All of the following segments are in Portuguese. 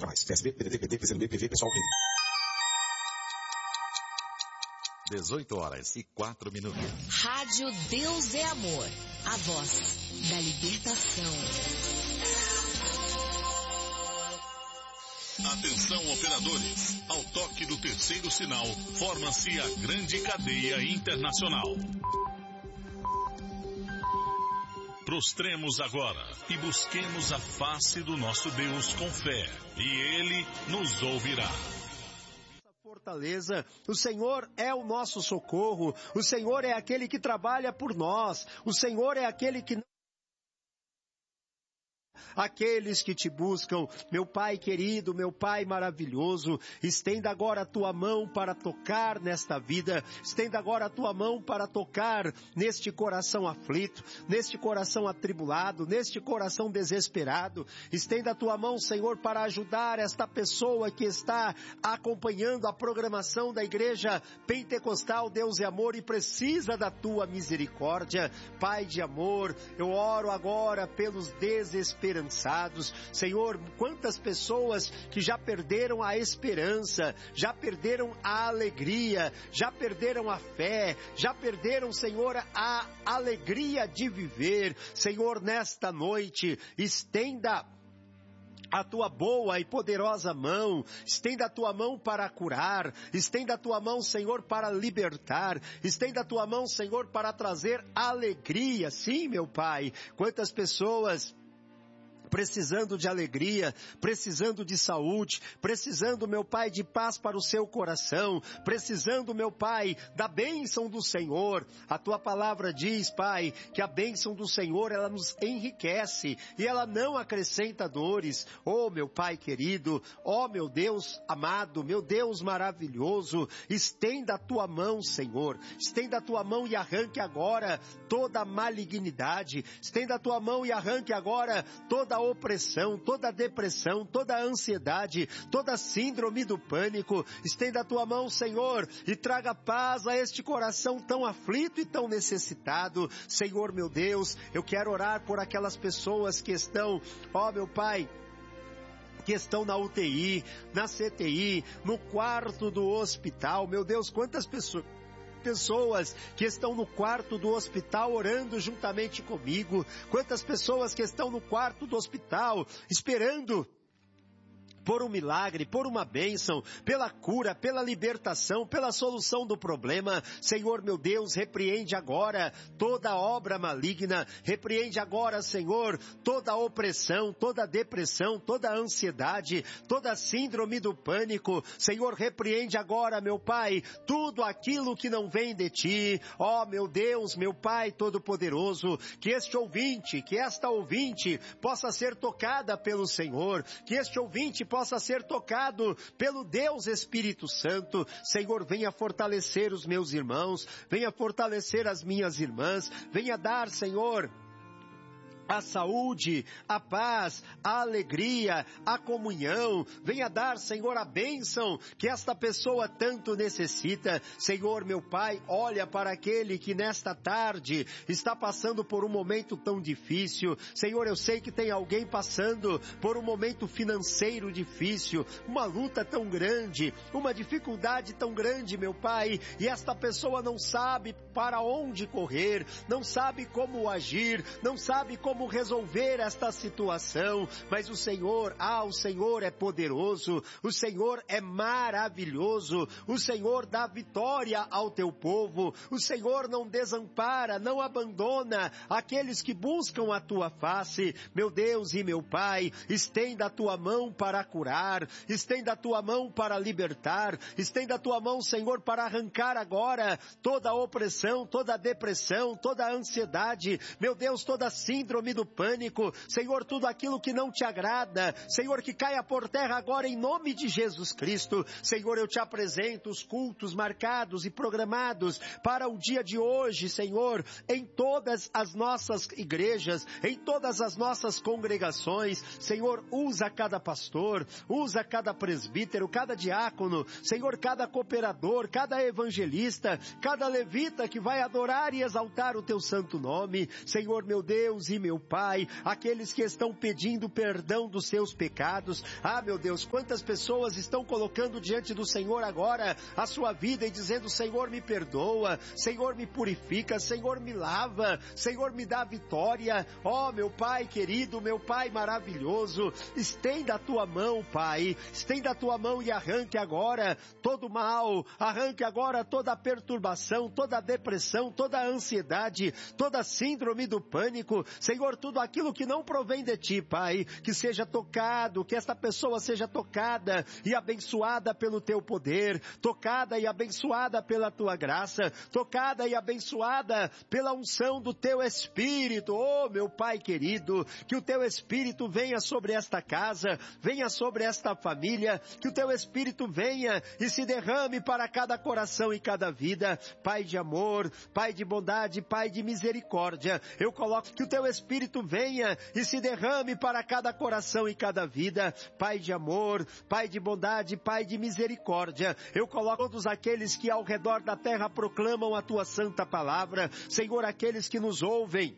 toca mais. PSB, PDT, PT, PCdoB, PV, pessoal, PV. 18h04. Rádio Deus é Amor. A voz da libertação. Atenção, operadores. Ao toque do terceiro sinal, forma-se a grande cadeia internacional. Prostremos agora e busquemos a face do nosso Deus com fé, e Ele nos ouvirá. Fortaleza, o Senhor é o nosso socorro, o Senhor é aquele que trabalha por nós, o Senhor é aquele que aqueles que te buscam, meu Pai querido, meu Pai maravilhoso, estenda agora a tua mão para tocar nesta vida, estenda agora a tua mão para tocar neste coração aflito, neste coração atribulado, neste coração desesperado, estenda a tua mão, Senhor, para ajudar esta pessoa que está acompanhando a programação da Igreja Pentecostal Deus é Amor e precisa da tua misericórdia. Pai de amor, eu oro agora pelos desesperados, Senhor, quantas pessoas que já perderam a esperança, já perderam a alegria, já perderam a fé, já perderam, Senhor, a alegria de viver. Senhor, nesta noite, estenda a tua boa e poderosa mão, estenda a tua mão para curar, estenda a tua mão, Senhor, para libertar, estenda a tua mão, Senhor, para trazer alegria. Sim, meu Pai, quantas pessoas precisando de alegria, precisando de saúde, precisando, meu Pai, de paz para o seu coração, precisando, meu Pai, da bênção do Senhor. A tua palavra diz, Pai, que a bênção do Senhor, ela nos enriquece e ela não acrescenta dores. Oh, meu Pai querido, oh, meu Deus amado, meu Deus maravilhoso, estenda a tua mão, Senhor, estenda a tua mão e arranque agora toda a malignidade, estenda a tua mão e arranque agora toda a opressão, toda a depressão, toda a ansiedade, toda a síndrome do pânico. Estenda a tua mão, Senhor, e traga paz a este coração tão aflito e tão necessitado. Senhor, meu Deus, eu quero orar por aquelas pessoas que estão, ó, meu Pai, que estão na UTI, na CTI, no quarto do hospital. Meu Deus, quantas pessoas que estão no quarto do hospital orando juntamente comigo, quantas pessoas que estão no quarto do hospital esperando por um milagre, por uma bênção, pela cura, pela libertação, pela solução do problema. Senhor, meu Deus, repreende agora toda obra maligna, repreende agora, Senhor, toda opressão, toda depressão, toda ansiedade, toda síndrome do pânico. Senhor, repreende agora, meu Pai, tudo aquilo que não vem de Ti. Ó, meu Deus, meu Pai Todo-Poderoso, que este ouvinte, que esta ouvinte possa ser tocada pelo Senhor, que este ouvinte possa ser tocado pelo Deus Espírito Santo. Senhor, venha fortalecer os meus irmãos, venha fortalecer as minhas irmãs, venha dar, Senhor, a saúde, a paz, a alegria, a comunhão. Venha dar, Senhor, a bênção que esta pessoa tanto necessita. Senhor, meu Pai, olha para aquele que nesta tarde está passando por um momento tão difícil. Senhor, eu sei que tem alguém passando por um momento financeiro difícil, uma luta tão grande, uma dificuldade tão grande, meu Pai, e esta pessoa não sabe para onde correr, não sabe como agir, não sabe como resolver esta situação, mas o Senhor é poderoso, o Senhor é maravilhoso, o Senhor dá vitória ao teu povo, o Senhor não desampara, não abandona aqueles que buscam a tua face. Meu Deus e meu Pai, estenda a tua mão para curar, estenda a tua mão para libertar, estenda a tua mão, Senhor, para arrancar agora toda a opressão, toda a depressão, toda a ansiedade, meu Deus, toda a síndrome do pânico, Senhor, tudo aquilo que não te agrada, Senhor, que caia por terra agora em nome de Jesus Cristo. Senhor, eu te apresento os cultos marcados e programados para o dia de hoje, Senhor, em todas as nossas igrejas, em todas as nossas congregações. Senhor, usa cada pastor, usa cada presbítero, cada diácono, Senhor, cada cooperador, cada evangelista, cada levita que vai adorar e exaltar o teu santo nome. Senhor, meu Deus e meu meu Pai, aqueles que estão pedindo perdão dos seus pecados. Ah, meu Deus, quantas pessoas estão colocando diante do Senhor agora a sua vida e dizendo: Senhor, me perdoa, Senhor, me purifica, Senhor, me lava, Senhor, me dá vitória. Ó, meu Pai querido, meu Pai maravilhoso, estenda a tua mão, Pai, estenda a tua mão e arranque agora todo mal, arranque agora toda a perturbação, toda a depressão, toda a ansiedade, toda a síndrome do pânico, Senhor, tudo aquilo que não provém de ti, Pai, que seja tocado, que esta pessoa seja tocada e abençoada pelo teu poder, tocada e abençoada pela tua graça, tocada e abençoada pela unção do teu Espírito. Oh, meu Pai querido, que o teu Espírito venha sobre esta casa, venha sobre esta família, que o teu Espírito venha e se derrame para cada coração e cada vida. Pai de amor, Pai de bondade, Pai de misericórdia, eu coloco que o teu Espírito venha e se derrame para cada coração e cada vida. Pai de amor, Pai de bondade, Pai de misericórdia, eu coloco todos aqueles que ao redor da terra proclamam a tua santa palavra, Senhor, aqueles que nos ouvem.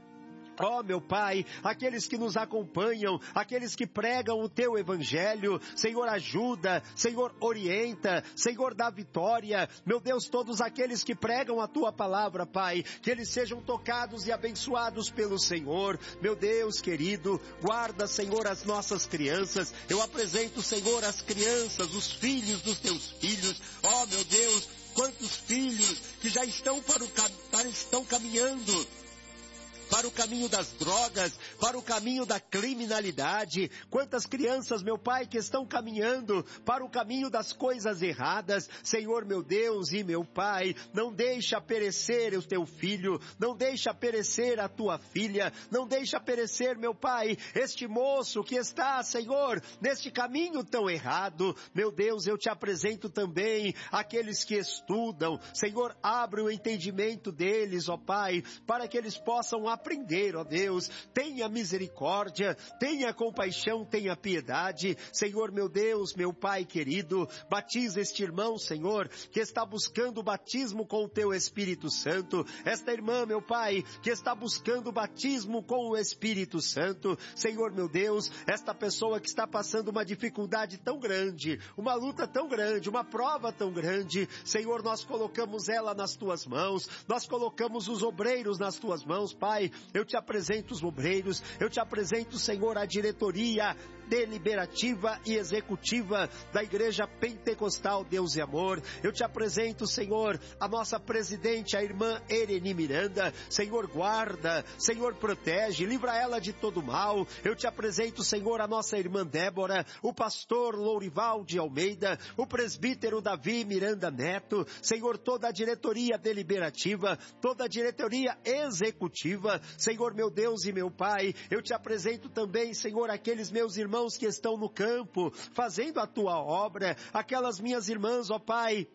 Ó, meu Pai, aqueles que nos acompanham, aqueles que pregam o teu evangelho, Senhor, ajuda, Senhor, orienta, Senhor, dá vitória. Meu Deus, todos aqueles que pregam a tua palavra, Pai, que eles sejam tocados e abençoados pelo Senhor. Meu Deus querido, guarda, Senhor, as nossas crianças. Eu apresento, Senhor, as crianças, os filhos dos teus filhos. Ó, meu Deus, quantos filhos que já estão estão caminhando para o caminho das drogas, para o caminho da criminalidade. Quantas crianças, meu Pai, que estão caminhando para o caminho das coisas erradas. Senhor, meu Deus e meu Pai, não deixa perecer o teu filho, não deixa perecer a tua filha, não deixa perecer, meu Pai, este moço que está, Senhor, neste caminho tão errado. Meu Deus, eu te apresento também aqueles que estudam. Senhor, abre o entendimento deles, ó Pai, para que eles possam aprender, ó Deus. Tenha misericórdia, tenha compaixão, tenha piedade. Senhor, meu Deus, meu Pai querido, batiza este irmão, Senhor, que está buscando o batismo com o teu Espírito Santo. Esta irmã, meu Pai, que está buscando o batismo com o Espírito Santo. Senhor, meu Deus, esta pessoa que está passando uma dificuldade tão grande, uma luta tão grande, uma prova tão grande. Senhor, nós colocamos ela nas tuas mãos, nós colocamos os obreiros nas tuas mãos, Pai. Eu te apresento os obreiros, eu te apresento, Senhor, a diretoria deliberativa e executiva da Igreja Pentecostal Deus e Amor. Eu te apresento, Senhor, a nossa presidente, a irmã Ereni Miranda. Senhor, guarda, Senhor, protege, livra ela de todo mal. Eu te apresento, Senhor, a nossa irmã Débora, o pastor Lourival de Almeida, o presbítero Davi Miranda Neto. Senhor, toda a diretoria deliberativa, toda a diretoria executiva. Senhor, meu Deus e meu Pai, eu te apresento também, Senhor, aqueles meus irmãos que estão no campo, fazendo a tua obra, aquelas minhas irmãs, ó Pai,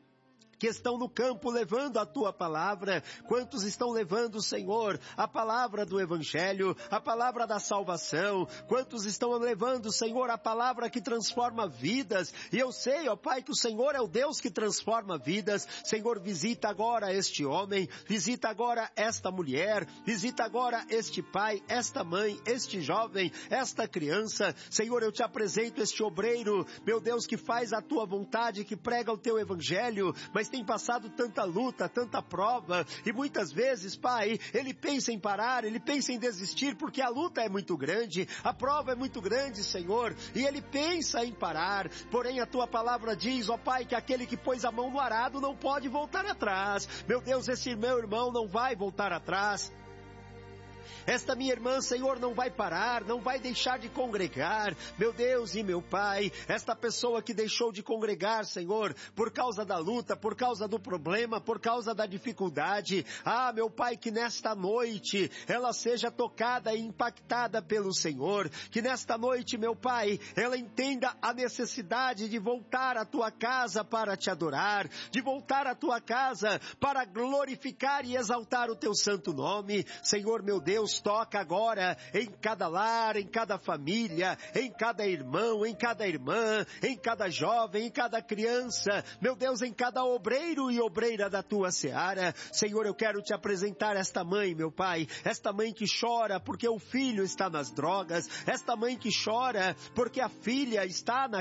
que estão no campo levando a tua palavra. Quantos estão levando, Senhor, a palavra do Evangelho, a palavra da salvação? Quantos estão levando, Senhor, a palavra que transforma vidas? E eu sei, ó Pai, que o Senhor é o Deus que transforma vidas. Senhor, visita agora este homem, visita agora esta mulher, visita agora este pai, esta mãe, este jovem, esta criança. Senhor, eu te apresento este obreiro, meu Deus, que faz a tua vontade, que prega o teu Evangelho, mas tem passado tanta luta, tanta prova, e muitas vezes, Pai, ele pensa em parar, ele pensa em desistir, porque a luta é muito grande, a prova é muito grande, Senhor, e ele pensa em parar. Porém a tua palavra diz, ó Pai, que aquele que pôs a mão no arado não pode voltar atrás. Meu Deus, esse meu irmão não vai voltar atrás. Esta minha irmã, Senhor, não vai parar, não vai deixar de congregar. Meu Deus e meu Pai, esta pessoa que deixou de congregar, Senhor, por causa da luta, por causa do problema, por causa da dificuldade. Ah, meu Pai, que nesta noite ela seja tocada e impactada pelo Senhor. Que nesta noite, meu Pai, ela entenda a necessidade de voltar à tua casa para te adorar, de voltar à tua casa para glorificar e exaltar o teu santo nome. Senhor, meu Deus, Deus, toca agora em cada lar, em cada família, em cada irmão, em cada irmã, em cada jovem, em cada criança, meu Deus, em cada obreiro e obreira da tua seara. Senhor, eu quero te apresentar esta mãe, meu Pai, esta mãe que chora porque o filho está nas drogas, esta mãe que chora porque a filha está na